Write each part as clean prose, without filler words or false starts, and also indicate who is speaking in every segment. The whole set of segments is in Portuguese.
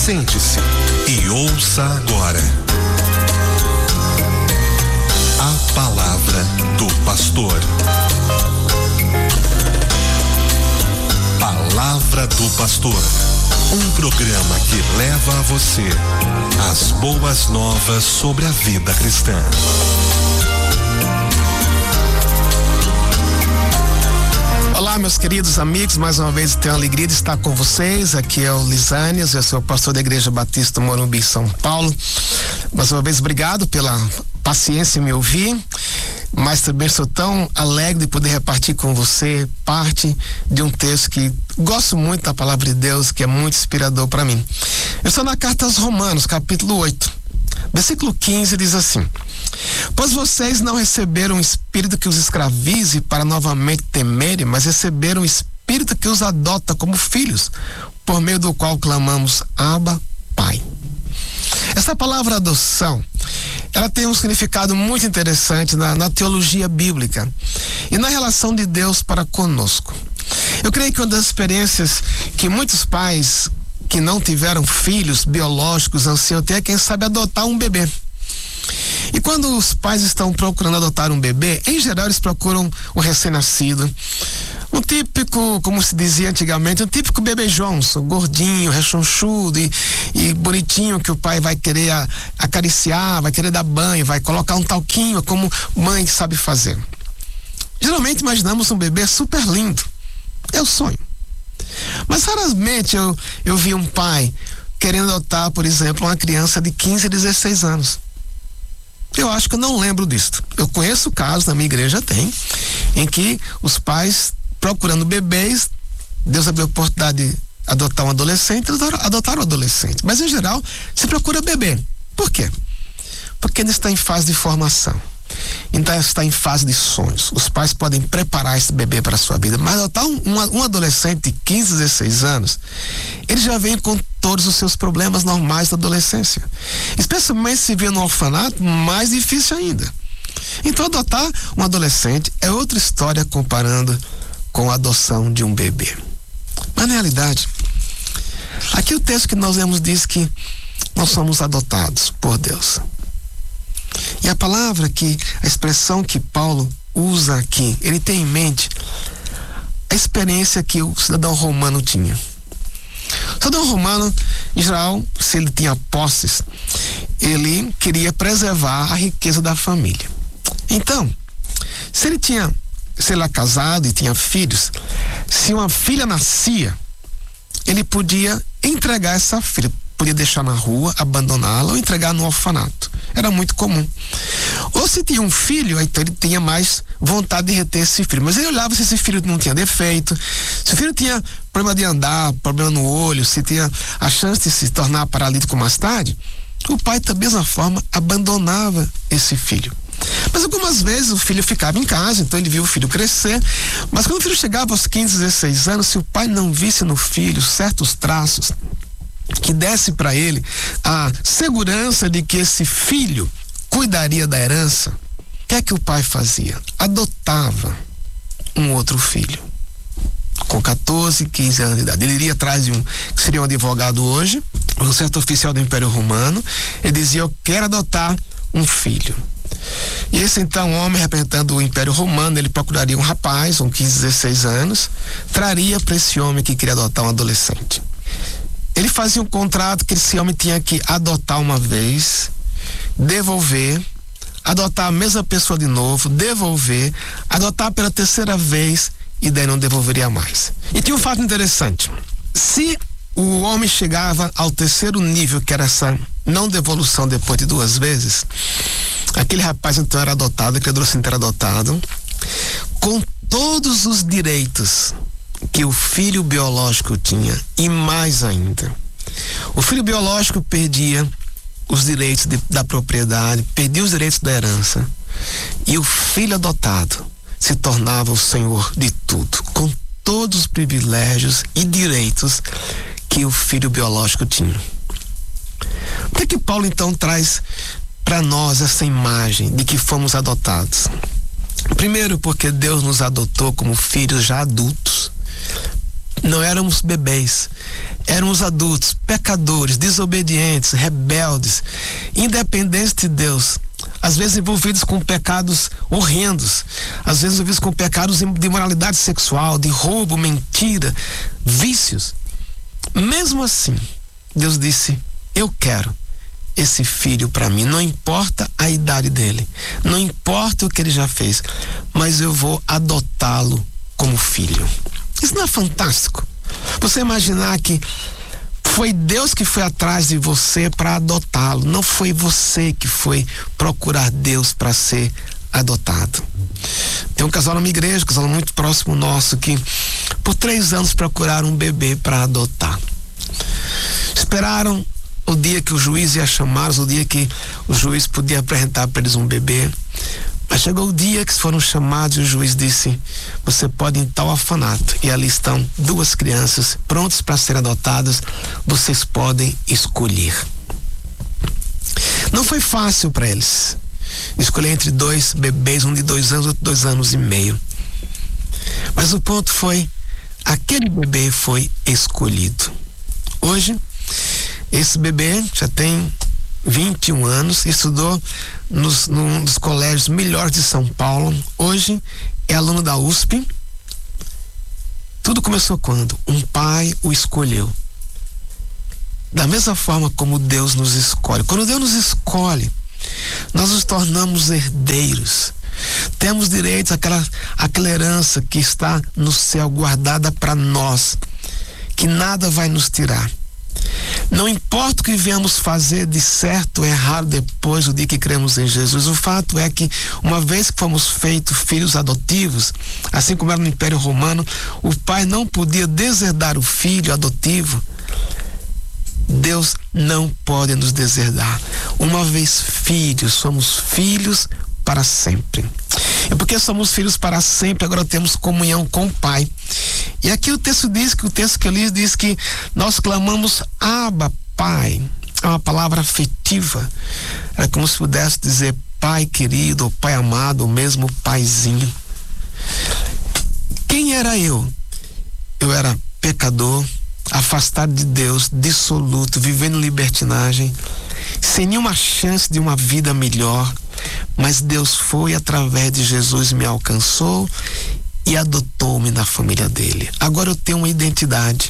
Speaker 1: Sente-se e ouça agora a palavra do pastor. Palavra do Pastor, um programa que leva a você as boas novas sobre a vida cristã.
Speaker 2: Olá, meus queridos amigos, mais uma vez tenho a alegria de estar com vocês. Aqui é o Lisânias, eu sou o pastor da Igreja Batista Morumbi, São Paulo. Mais uma vez, obrigado pela paciência em me ouvir, mas também sou tão alegre de poder repartir com você parte de um texto que gosto muito da palavra de Deus, que é muito inspirador para mim. Eu estou na carta aos Romanos, capítulo 8, versículo 15, diz assim: pois vocês não receberam um espírito que os escravize para novamente temerem, mas receberam um espírito que os adota como filhos, por meio do qual clamamos: Abba, Pai. Essa palavra adoção, ela tem um significado muito interessante na teologia bíblica e na relação de Deus para conosco. Eu creio que uma das experiências que muitos pais que não tiveram filhos biológicos anseiam ter é, quem sabe, adotar um bebê. E quando os pais estão procurando adotar um bebê, em geral eles procuram um recém-nascido, um típico, como se dizia antigamente, um típico bebê Johnson, gordinho, rechonchudo e bonitinho, que o pai vai querer acariciar, vai querer dar banho, vai colocar um talquinho, como mãe sabe fazer. Geralmente imaginamos um bebê super lindo, é o sonho. Mas raramente eu vi um pai querendo adotar, por exemplo, uma criança de 15 a 16 anos. Eu acho que eu não lembro disso. Eu conheço casos, na minha igreja tem, em que os pais procurando bebês, Deus abriu a oportunidade de adotar um adolescente, adotaram um adolescente. Mas em geral, se procura bebê. Por quê? Porque ainda está em fase de formação. Então está em fase de sonhos. Os pais podem preparar esse bebê para a sua vida, mas adotar um adolescente de 15, 16 anos, ele já vem com todos os seus problemas normais da adolescência. Especialmente se vier no orfanato, mais difícil ainda. Então adotar um adolescente é outra história comparando com a adoção de um bebê. Mas na realidade, aqui o texto que nós lemos diz que nós somos adotados por Deus. E a palavra a expressão que Paulo usa aqui, ele tem em mente a experiência que o cidadão romano tinha. O cidadão romano, em geral, se ele tinha posses, ele queria preservar a riqueza da família. Então, se ele era casado e tinha filhos, se uma filha nascia, ele podia entregar essa filha, podia deixar na rua, abandoná-la ou entregar no orfanato. Era muito comum. Ou se tinha um filho, então ele tinha mais vontade de reter esse filho. Mas ele olhava se esse filho não tinha defeito, se o filho tinha problema de andar, problema no olho, se tinha a chance de se tornar paralítico mais tarde, o pai, da mesma forma, abandonava esse filho. Mas algumas vezes o filho ficava em casa, então ele viu o filho crescer, mas quando o filho chegava aos 15, 16 anos, se o pai não visse no filho certos traços que desse para ele a segurança de que esse filho cuidaria da herança, o que é que o pai fazia? Adotava um outro filho. Com 14, 15 anos de idade. Ele iria atrás de que seria um advogado hoje, um certo oficial do Império Romano, ele dizia: eu quero adotar um filho. E esse então homem, representando o Império Romano, ele procuraria um rapaz, com 15, 16 anos, traria para esse homem que queria adotar um adolescente. Ele fazia um contrato que esse homem tinha que adotar uma vez, devolver, adotar a mesma pessoa de novo, devolver, adotar pela terceira vez e daí não devolveria mais. E tinha um fato interessante: se o homem chegava ao terceiro nível, que era essa não devolução depois de 2 vezes, aquele rapaz então era adotado, aquele adolescente era adotado, com todos os direitos que o filho biológico tinha, e mais ainda. O filho biológico perdia os direitos da propriedade, perdia os direitos da herança, e o filho adotado se tornava o senhor de tudo, com todos os privilégios e direitos que o filho biológico tinha. Por que Paulo então traz para nós essa imagem de que fomos adotados? Primeiro, porque Deus nos adotou como filhos já adultos. não éramos bebês, éramos adultos, pecadores, desobedientes, rebeldes, independentes de Deus, às vezes envolvidos com pecados horrendos, às vezes envolvidos com pecados de imoralidade sexual, de roubo, mentira, vícios. Mesmo assim, Deus disse: eu quero esse filho para mim, não importa a idade dele, não importa o que ele já fez, mas eu vou adotá-lo como filho. Isso não é fantástico? Você imaginar que foi Deus que foi atrás de você para adotá-lo, não foi você que foi procurar Deus para ser adotado. Tem um casal na minha igreja, um casal muito próximo nosso, que por 3 anos procuraram um bebê para adotar. Esperaram o dia que o juiz ia chamá-los, o dia que o juiz podia apresentar para eles um bebê. Mas chegou o dia que foram chamados e o juiz disse: você pode ir em tal orfanato, e ali estão 2 crianças prontas para serem adotadas, vocês podem escolher. Não foi fácil para eles escolher entre 2 bebês, um de 2 anos, outro 2 anos e meio. Mas o ponto foi, aquele bebê foi escolhido. Hoje, esse bebê já tem 21 anos, estudou num dos colégios melhores de São Paulo. Hoje é aluno da USP. Tudo começou quando um pai o escolheu. Da mesma forma como Deus nos escolhe. Quando Deus nos escolhe, nós nos tornamos herdeiros. Temos direito àquela herança que está no céu guardada para nós, que nada vai nos tirar. Não importa o que viemos fazer de certo ou errado depois do dia que cremos em Jesus, o fato é que uma vez que fomos feitos filhos adotivos, assim como era no Império Romano, o pai não podia deserdar o filho adotivo. Deus não pode nos deserdar. Uma vez filhos, somos filhos para sempre. E porque somos filhos para sempre, agora temos comunhão com o Pai. E aqui o texto que eu li diz que nós clamamos Abba, Pai. É uma palavra afetiva. É como se pudesse dizer Pai querido, ou Pai amado, ou mesmo Paizinho. Quem era eu? Eu era pecador, afastado de Deus, dissoluto, vivendo libertinagem, sem nenhuma chance de uma vida melhor. Mas Deus foi através de Jesus, me alcançou e adotou-me na família dele. Agora eu tenho uma identidade.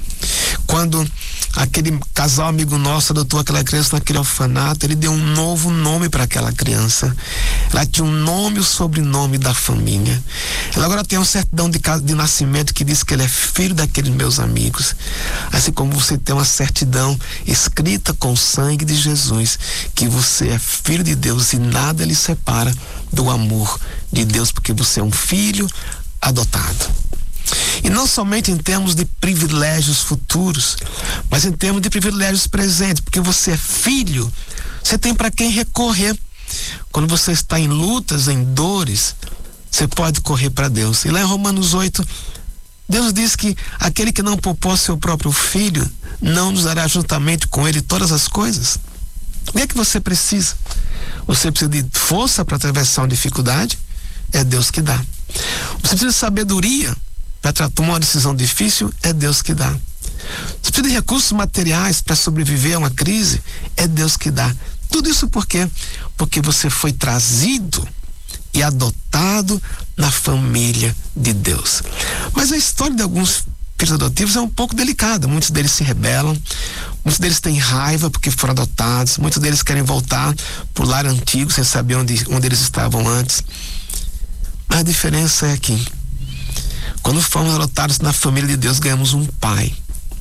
Speaker 2: Quando aquele casal amigo nosso adotou aquela criança naquele orfanato, ele deu um novo nome para aquela criança. Ela tinha um nome e o sobrenome da família. Ela agora tem uma certidão de nascimento que diz que ele é filho daqueles meus amigos. Assim como você tem uma certidão escrita com o sangue de Jesus, que você é filho de Deus e nada lhe separa do amor de Deus, porque você é um filho adotado. E não somente em termos de privilégios futuros, mas em termos de privilégios presentes, porque você é filho, você tem para quem recorrer. Quando você está em lutas, em dores, você pode correr para Deus. E lá em Romanos 8, Deus diz que aquele que não poupou seu próprio filho, não nos dará juntamente com ele todas as coisas. O que é que você precisa? Você precisa de força para atravessar uma dificuldade? É Deus que dá. Você precisa de sabedoria para tomar uma decisão difícil? É Deus que dá. Você precisa de recursos materiais para sobreviver a uma crise? É Deus que dá. Tudo isso por quê? Porque você foi trazido e adotado na família de Deus. Mas a história de alguns filhos adotivos é um pouco delicada. Muitos deles se rebelam, muitos deles têm raiva porque foram adotados, muitos deles querem voltar pro lar antigo sem saber onde eles estavam antes. Mas a diferença é que quando fomos adotados na família de Deus, ganhamos um pai.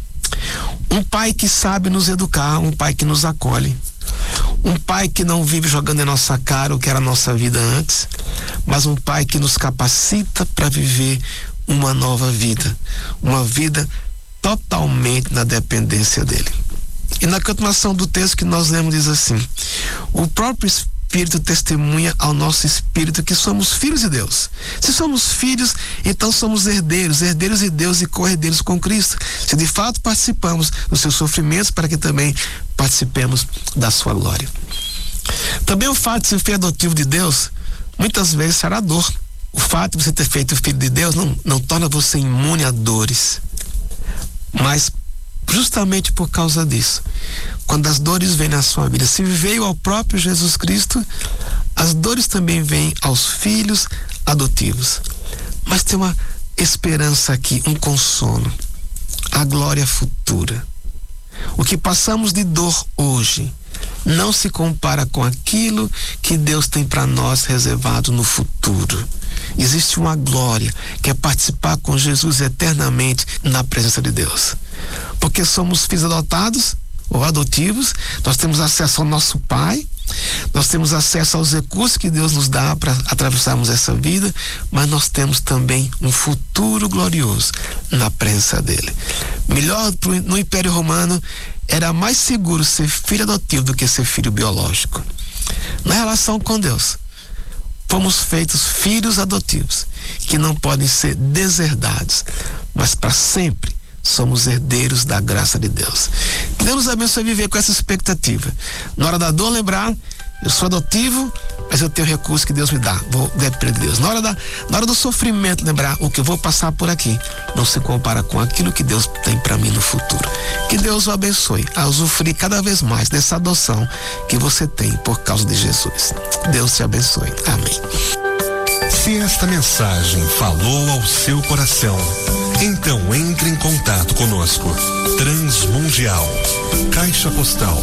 Speaker 2: Um pai que sabe nos educar, um pai que nos acolhe. Um pai que não vive jogando em nossa cara o que era a nossa vida antes, mas um pai que nos capacita para viver uma nova vida. Uma vida totalmente na dependência dele. E na continuação do texto que nós lemos diz assim: o próprio Espírito testemunha ao nosso espírito que somos filhos de Deus. Se somos filhos, então somos herdeiros de Deus e co-herdeiros com Cristo. Se de fato participamos dos seus sofrimentos, para que também participemos da sua glória. Também o fato de ser filho adotivo de Deus, muitas vezes será dor. O fato de você ter feito filho de Deus não torna você imune a dores. Mas justamente por causa disso, quando as dores vêm na sua vida, se veio ao próprio Jesus Cristo, as dores também vêm aos filhos adotivos. Mas tem uma esperança aqui, um consolo, a glória futura. O que passamos de dor hoje não se compara com aquilo que Deus tem para nós reservado no futuro. Existe uma glória que é participar com Jesus eternamente na presença de Deus. Porque somos filhos adotados ou adotivos, nós temos acesso ao nosso Pai, nós temos acesso aos recursos que Deus nos dá para atravessarmos essa vida, mas nós temos também um futuro glorioso na presença dele. Melhor no Império Romano, era mais seguro ser filho adotivo do que ser filho biológico. Na relação com Deus, fomos feitos filhos adotivos, que não podem ser deserdados, mas para sempre somos herdeiros da graça de Deus. Que Deus nos abençoe a viver com essa expectativa. Na hora da dor, lembrar, eu sou adotivo, mas eu tenho recurso que Deus me dá, vou depender de Deus. Na hora do sofrimento, lembrar, o que eu vou passar por aqui não se compara com aquilo que Deus tem para mim no futuro. Que Deus o abençoe a usufruir cada vez mais dessa adoção que você tem por causa de Jesus. Deus te abençoe. Amém.
Speaker 1: Se esta mensagem falou ao seu coração, então entre em contato conosco. Transmundial, Caixa Postal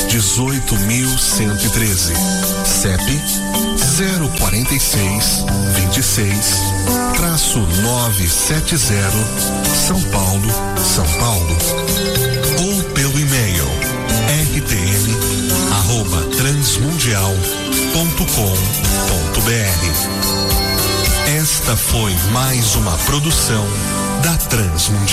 Speaker 1: 18.113, CEP 04626-970, São Paulo, São Paulo. Ou pelo e-mail rtm@transmundial.com.br. Esta foi mais uma produção da Transmundial.